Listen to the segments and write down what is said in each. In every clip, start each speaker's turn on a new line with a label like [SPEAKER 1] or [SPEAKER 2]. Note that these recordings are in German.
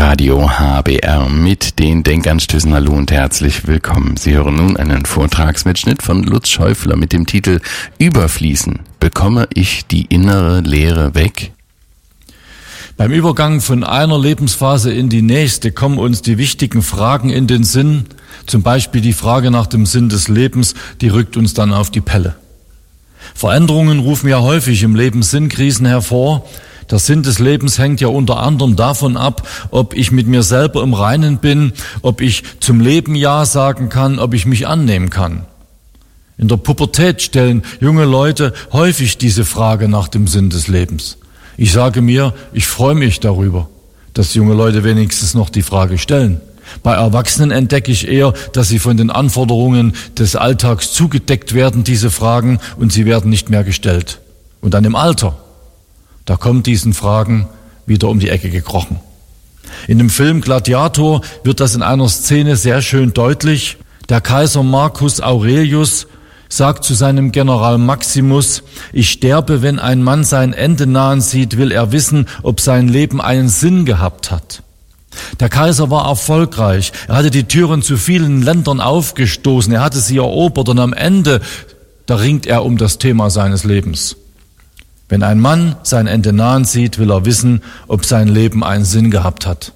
[SPEAKER 1] Radio HBR mit den Denkanstößen. Hallo und herzlich willkommen. Sie hören nun einen Vortragsmitschnitt von Lutz Schäufler mit dem Titel Überfließen. Bekomme ich die innere Leere weg?
[SPEAKER 2] Beim Übergang von einer Lebensphase in die nächste kommen uns die wichtigen Fragen in den Sinn. Zum Beispiel die Frage nach dem Sinn des Lebens, die rückt uns dann auf die Pelle. Veränderungen rufen ja häufig im Leben Sinnkrisen hervor. Der Sinn des Lebens hängt ja unter anderem davon ab, ob ich mit mir selber im Reinen bin, ob ich zum Leben Ja sagen kann, ob ich mich annehmen kann. In der Pubertät stellen junge Leute häufig diese Frage nach dem Sinn des Lebens. Ich sage mir, ich freue mich darüber, dass junge Leute wenigstens noch die Frage stellen. Bei Erwachsenen entdecke ich eher, dass sie von den Anforderungen des Alltags zugedeckt werden, diese Fragen, und sie werden nicht mehr gestellt. Und dann im Alter, da kommen diesen Fragen wieder um die Ecke gekrochen. In dem Film Gladiator wird das in einer Szene sehr schön deutlich. Der Kaiser Marcus Aurelius sagt zu seinem General Maximus: Ich sterbe, wenn ein Mann sein Ende nahen sieht, will er wissen, ob sein Leben einen Sinn gehabt hat. Der Kaiser war erfolgreich. Er hatte die Türen zu vielen Ländern aufgestoßen. Er hatte sie erobert und am Ende, da ringt er um das Thema seines Lebens. Wenn ein Mann sein Ende nahen sieht, will er wissen, ob sein Leben einen Sinn gehabt hat.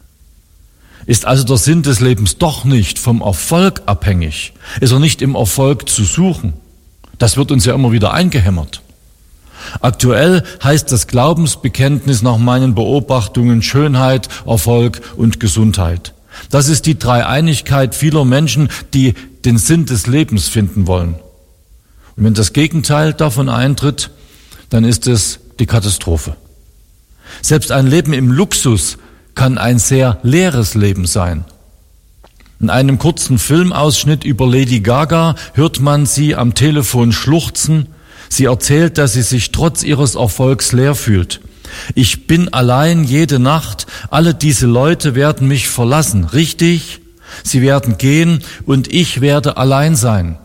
[SPEAKER 2] Ist also der Sinn des Lebens doch nicht vom Erfolg abhängig? Ist er nicht im Erfolg zu suchen? Das wird uns ja immer wieder eingehämmert. Aktuell heißt das Glaubensbekenntnis nach meinen Beobachtungen Schönheit, Erfolg und Gesundheit. Das ist die Dreieinigkeit vieler Menschen, die den Sinn des Lebens finden wollen. Und wenn das Gegenteil davon eintritt, dann ist es die Katastrophe. Selbst ein Leben im Luxus kann ein sehr leeres Leben sein. In einem kurzen Filmausschnitt über Lady Gaga hört man sie am Telefon schluchzen. Sie erzählt, dass sie sich trotz ihres Erfolgs leer fühlt. Ich bin allein jede Nacht. Alle diese Leute werden mich verlassen. Richtig? Sie werden gehen und ich werde allein sein.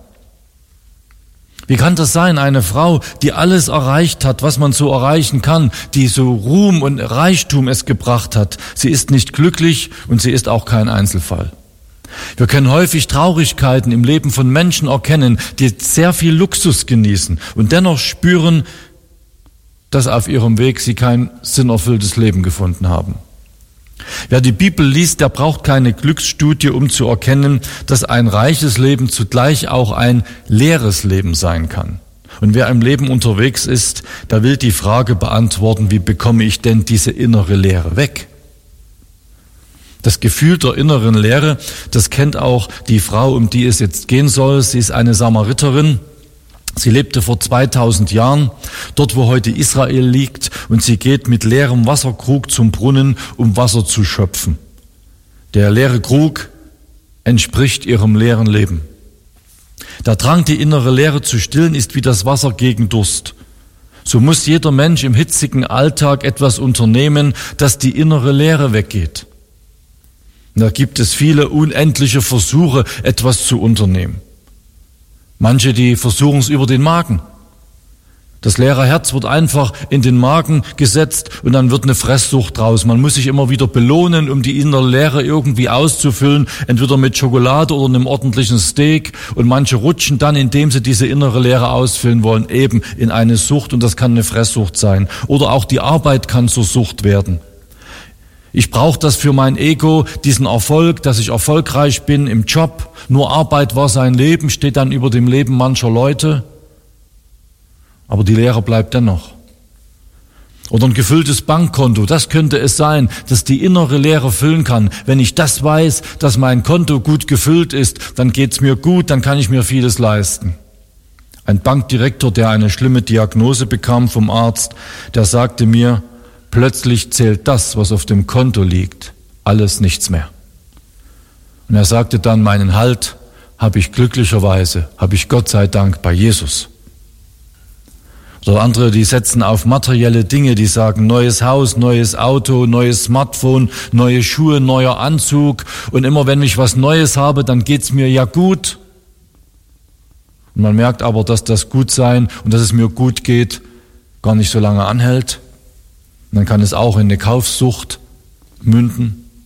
[SPEAKER 2] Wie kann das sein? Eine Frau, die alles erreicht hat, was man so erreichen kann, die so Ruhm und Reichtum es gebracht hat. Sie ist nicht glücklich und sie ist auch kein Einzelfall. Wir können häufig Traurigkeiten im Leben von Menschen erkennen, die sehr viel Luxus genießen und dennoch spüren, dass auf ihrem Weg sie kein sinnerfülltes Leben gefunden haben. Wer die Bibel liest, der braucht keine Glücksstudie, um zu erkennen, dass ein reiches Leben zugleich auch ein leeres Leben sein kann. Und wer im Leben unterwegs ist, der will die Frage beantworten, wie bekomme ich denn diese innere Leere weg? Das Gefühl der inneren Leere, das kennt auch die Frau, um die es jetzt gehen soll. Sie ist eine Samariterin. Sie lebte vor 2000 Jahren, dort wo heute Israel liegt, und sie geht mit leerem Wasserkrug zum Brunnen, um Wasser zu schöpfen. Der leere Krug entspricht ihrem leeren Leben. Der Drang, die innere Leere zu stillen, ist wie das Wasser gegen Durst. So muss jeder Mensch im hitzigen Alltag etwas unternehmen, dass die innere Leere weggeht. Und da gibt es viele unendliche Versuche, etwas zu unternehmen. Manche, die versuchen es über den Magen. Das leere Herz wird einfach in den Magen gesetzt und dann wird eine Fresssucht draus. Man muss sich immer wieder belohnen, um die innere Leere irgendwie auszufüllen, entweder mit Schokolade oder einem ordentlichen Steak. Und manche rutschen dann, indem sie diese innere Leere ausfüllen wollen, eben in eine Sucht, und das kann eine Fresssucht sein. Oder auch die Arbeit kann zur Sucht werden. Ich brauche das für mein Ego, diesen Erfolg, dass ich erfolgreich bin im Job. Nur Arbeit war sein Leben, steht dann über dem Leben mancher Leute. Aber die Leere bleibt dennoch. Oder ein gefülltes Bankkonto, das könnte es sein, dass die innere Leere füllen kann. Wenn ich das weiß, dass mein Konto gut gefüllt ist, dann geht's mir gut, dann kann ich mir vieles leisten. Ein Bankdirektor, der eine schlimme Diagnose bekam vom Arzt, der sagte mir: Plötzlich zählt das, was auf dem Konto liegt, alles nichts mehr. Und er sagte dann, meinen Halt habe ich glücklicherweise, habe ich Gott sei Dank bei Jesus. Oder andere, die setzen auf materielle Dinge, die sagen, neues Haus, neues Auto, neues Smartphone, neue Schuhe, neuer Anzug. Und immer wenn ich was Neues habe, dann geht's mir ja gut. Und man merkt aber, dass das Gutsein und dass es mir gut geht, gar nicht so lange anhält. Und dann kann es auch in eine Kaufsucht münden.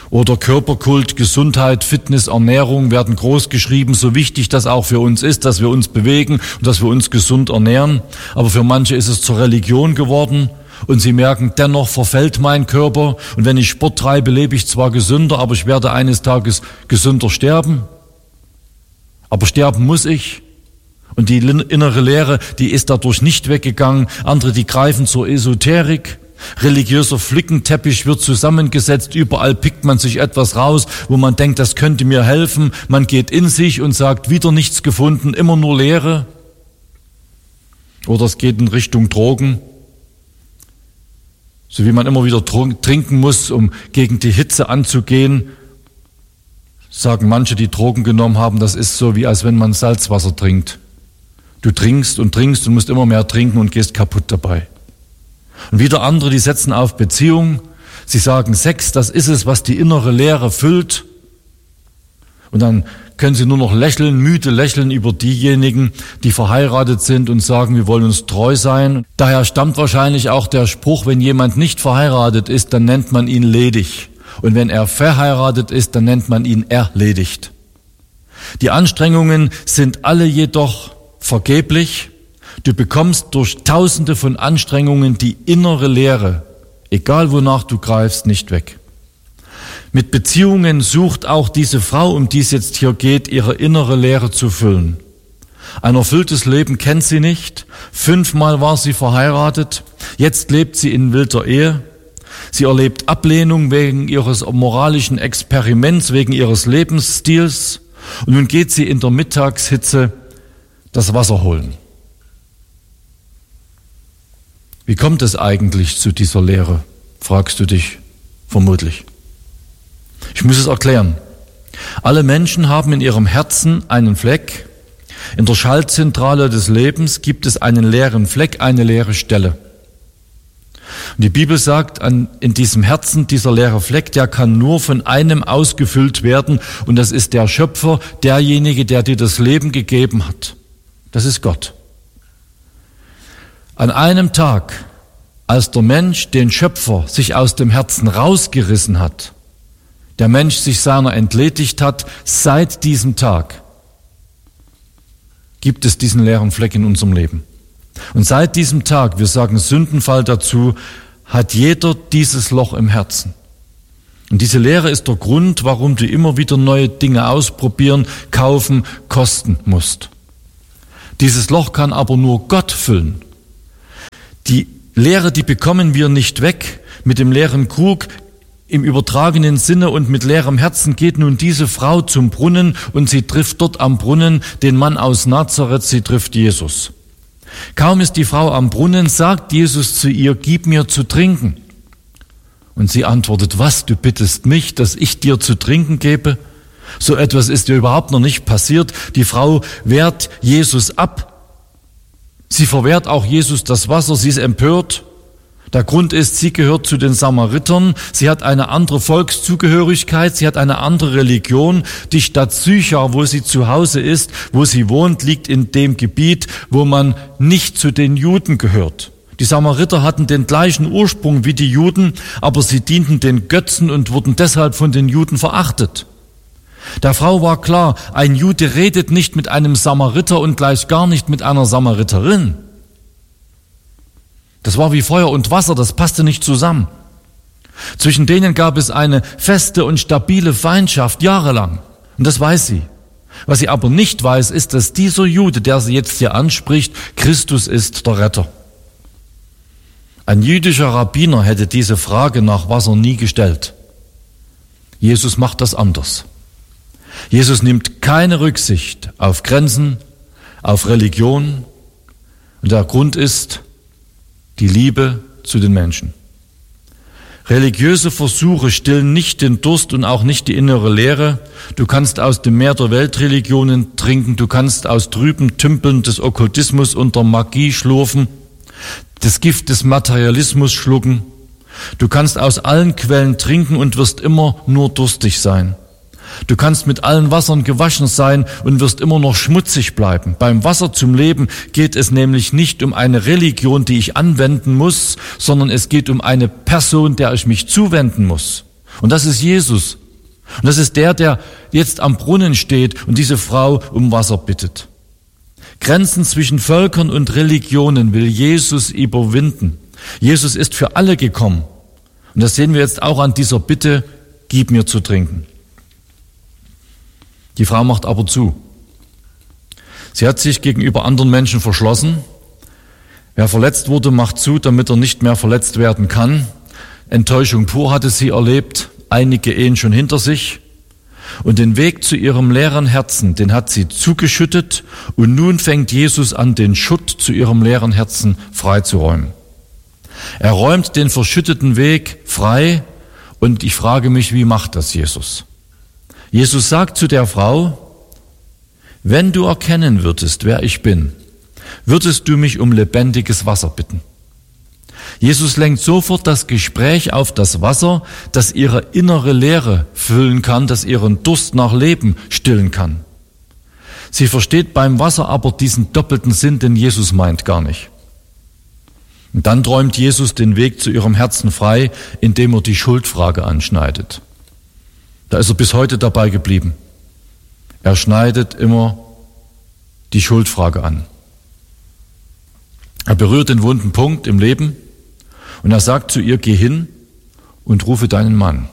[SPEAKER 2] Oder Körperkult, Gesundheit, Fitness, Ernährung werden groß geschrieben, so wichtig das auch für uns ist, dass wir uns bewegen und dass wir uns gesund ernähren. Aber für manche ist es zur Religion geworden und sie merken, dennoch verfällt mein Körper und wenn ich Sport treibe, lebe ich zwar gesünder, aber ich werde eines Tages gesünder sterben. Aber sterben muss ich. Und die innere Lehre, die ist dadurch nicht weggegangen. Andere, die greifen zur Esoterik. Religiöser Flickenteppich wird zusammengesetzt, überall pickt man sich etwas raus, wo man denkt, das könnte mir helfen. Man geht in sich und sagt, wieder nichts gefunden, immer nur Leere. Oder es geht in Richtung Drogen, so wie man immer wieder trinken muss, um gegen die Hitze anzugehen. Sagen manche, die Drogen genommen haben, das ist so, wie als wenn man Salzwasser trinkt. Du trinkst und musst immer mehr trinken und gehst kaputt dabei. Und wieder andere, die setzen auf Beziehung. Sie sagen, Sex, das ist es, was die innere Leere füllt. Und dann können sie nur noch lächeln, müde lächeln über diejenigen, die verheiratet sind und sagen, wir wollen uns treu sein. Daher stammt wahrscheinlich auch der Spruch, wenn jemand nicht verheiratet ist, dann nennt man ihn ledig. Und wenn er verheiratet ist, dann nennt man ihn erledigt. Die Anstrengungen sind alle jedoch vergeblich. Du bekommst durch Tausende von Anstrengungen die innere Leere, egal wonach du greifst, nicht weg. Mit Beziehungen sucht auch diese Frau, um die es jetzt hier geht, ihre innere Leere zu füllen. Ein erfülltes Leben kennt sie nicht. 5-mal war sie verheiratet. Jetzt lebt sie in wilder Ehe. Sie erlebt Ablehnung wegen ihres moralischen Experiments, wegen ihres Lebensstils. Und nun geht sie in der Mittagshitze das Wasser holen. Wie kommt es eigentlich zu dieser Leere, fragst du dich vermutlich. Ich muss es erklären. Alle Menschen haben in ihrem Herzen einen Fleck. In der Schaltzentrale des Lebens gibt es einen leeren Fleck, eine leere Stelle. Und die Bibel sagt, in diesem Herzen, dieser leere Fleck, der kann nur von einem ausgefüllt werden. Und das ist der Schöpfer, derjenige, der dir das Leben gegeben hat. Das ist Gott. An einem Tag, als der Mensch den Schöpfer sich aus dem Herzen rausgerissen hat, der Mensch sich seiner entledigt hat, seit diesem Tag gibt es diesen leeren Fleck in unserem Leben. Und seit diesem Tag, wir sagen Sündenfall dazu, hat jeder dieses Loch im Herzen. Und diese Leere ist der Grund, warum du immer wieder neue Dinge ausprobieren, kaufen, kosten musst. Dieses Loch kann aber nur Gott füllen. Die Leere, die bekommen wir nicht weg. Mit dem leeren Krug im übertragenen Sinne und mit leerem Herzen geht nun diese Frau zum Brunnen und sie trifft dort am Brunnen den Mann aus Nazareth, sie trifft Jesus. Kaum ist die Frau am Brunnen, sagt Jesus zu ihr, gib mir zu trinken. Und sie antwortet, was, du bittest mich, dass ich dir zu trinken gebe? So etwas ist ihr überhaupt noch nicht passiert. Die Frau wehrt Jesus ab. Sie verwehrt auch Jesus das Wasser, sie ist empört. Der Grund ist, sie gehört zu den Samaritern, sie hat eine andere Volkszugehörigkeit, sie hat eine andere Religion. Die Stadt Sychar, wo sie zu Hause ist, wo sie wohnt, liegt in dem Gebiet, wo man nicht zu den Juden gehört. Die Samariter hatten den gleichen Ursprung wie die Juden, aber sie dienten den Götzen und wurden deshalb von den Juden verachtet. Der Frau war klar, ein Jude redet nicht mit einem Samariter und gleich gar nicht mit einer Samariterin. Das war wie Feuer und Wasser, das passte nicht zusammen. Zwischen denen gab es eine feste und stabile Feindschaft jahrelang. Und das weiß sie. Was sie aber nicht weiß, ist, dass dieser Jude, der sie jetzt hier anspricht, Christus ist, der Retter. Ein jüdischer Rabbiner hätte diese Frage nach Wasser nie gestellt. Jesus macht das anders. Jesus nimmt keine Rücksicht auf Grenzen, auf Religion. Und der Grund ist die Liebe zu den Menschen. Religiöse Versuche stillen nicht den Durst und auch nicht die innere Leere. Du kannst aus dem Meer der Weltreligionen trinken, du kannst aus trüben Tümpeln des Okkultismus und der Magie schlürfen, das Gift des Materialismus schlucken. Du kannst aus allen Quellen trinken und wirst immer nur durstig sein. Du kannst mit allen Wassern gewaschen sein und wirst immer noch schmutzig bleiben. Beim Wasser zum Leben geht es nämlich nicht um eine Religion, die ich anwenden muss, sondern es geht um eine Person, der ich mich zuwenden muss. Und das ist Jesus. Und das ist der jetzt am Brunnen steht und diese Frau um Wasser bittet. Grenzen zwischen Völkern und Religionen will Jesus überwinden. Jesus ist für alle gekommen. Und das sehen wir jetzt auch an dieser Bitte, gib mir zu trinken. Die Frau macht aber zu. Sie hat sich gegenüber anderen Menschen verschlossen. Wer verletzt wurde, macht zu, damit er nicht mehr verletzt werden kann. Enttäuschung pur hatte sie erlebt, einige Ehen schon hinter sich. Und den Weg zu ihrem leeren Herzen, den hat sie zugeschüttet. Und nun fängt Jesus an, den Schutt zu ihrem leeren Herzen freizuräumen. Er räumt den verschütteten Weg frei. Und ich frage mich, wie macht das Jesus? Jesus sagt zu der Frau, wenn du erkennen würdest, wer ich bin, würdest du mich um lebendiges Wasser bitten. Jesus lenkt sofort das Gespräch auf das Wasser, das ihre innere Leere füllen kann, das ihren Durst nach Leben stillen kann. Sie versteht beim Wasser aber diesen doppelten Sinn, den Jesus meint, gar nicht. Und dann räumt Jesus den Weg zu ihrem Herzen frei, indem er die Schuldfrage anschneidet. Da ist er bis heute dabei geblieben. Er schneidet immer die Schuldfrage an. Er berührt den wunden Punkt im Leben und er sagt zu ihr, geh hin und rufe deinen Mann.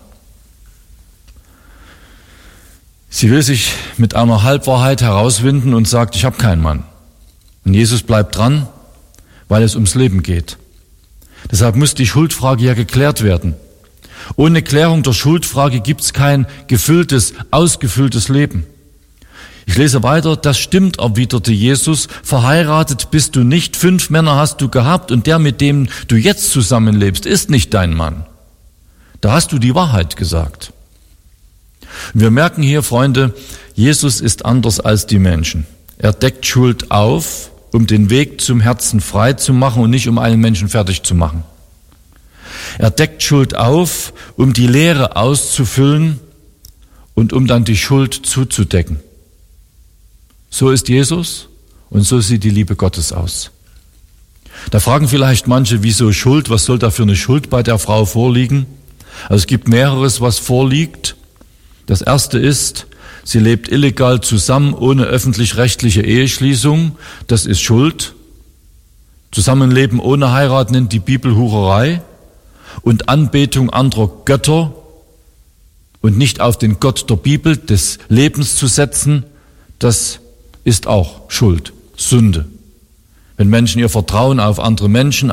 [SPEAKER 2] Sie will sich mit einer Halbwahrheit herauswinden und sagt, ich habe keinen Mann. Und Jesus bleibt dran, weil es ums Leben geht. Deshalb muss die Schuldfrage ja geklärt werden. Ohne Klärung der Schuldfrage gibt es kein gefülltes, ausgefülltes Leben. Ich lese weiter, das stimmt, erwiderte Jesus, verheiratet bist du nicht, 5 Männer hast du gehabt und der, mit dem du jetzt zusammenlebst, ist nicht dein Mann. Da hast du die Wahrheit gesagt. Und wir merken hier, Freunde, Jesus ist anders als die Menschen. Er deckt Schuld auf, um den Weg zum Herzen frei zu machen und nicht um einen Menschen fertig zu machen. Er deckt Schuld auf, um die Leere auszufüllen und um dann die Schuld zuzudecken. So ist Jesus und so sieht die Liebe Gottes aus. Da fragen vielleicht manche, wieso Schuld? Was soll da für eine Schuld bei der Frau vorliegen? Also es gibt mehreres, was vorliegt. Das erste ist, sie lebt illegal zusammen ohne öffentlich-rechtliche Eheschließung. Das ist Schuld. Zusammenleben ohne Heirat nennt die Bibel Hurerei und Anbetung anderer Götter und nicht auf den Gott der Bibel des Lebens zu setzen, das ist auch Schuld, Sünde. Wenn Menschen ihr Vertrauen auf andere Menschen,